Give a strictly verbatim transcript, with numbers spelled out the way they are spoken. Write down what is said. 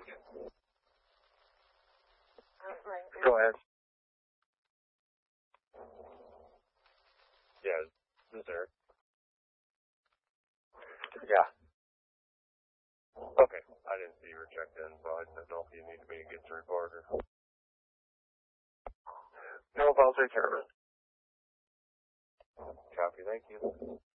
Go ahead. Yeah, this is Eric. Yeah. Okay, I didn't see you were checked in, so I didn't know if you needed me to get the report or... No, I'll take care of it. Copy, thank you.